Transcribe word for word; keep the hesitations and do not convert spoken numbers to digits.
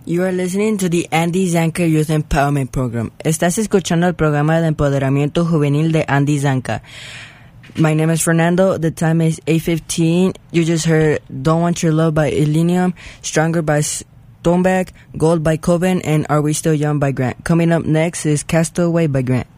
You are listening to the Andy Zanka Youth Empowerment Program. Estás escuchando el programa de empoderamiento juvenil de Andy Zanka. My name is Fernando. The time is eight fifteen. You just heard Don't Want Your Love by Illenium, Stronger by Stoneback, Gold by Coven, and Are We Still Young by Grant. Coming up next is Castaway by Grant.